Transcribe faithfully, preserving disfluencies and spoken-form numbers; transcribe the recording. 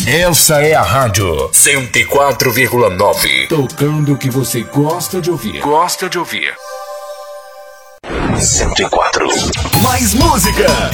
Essa é a rádio cento e quatro vírgula nove. Tocando o que você gosta de ouvir. Gosta de ouvir. cento e quatro. Mais música.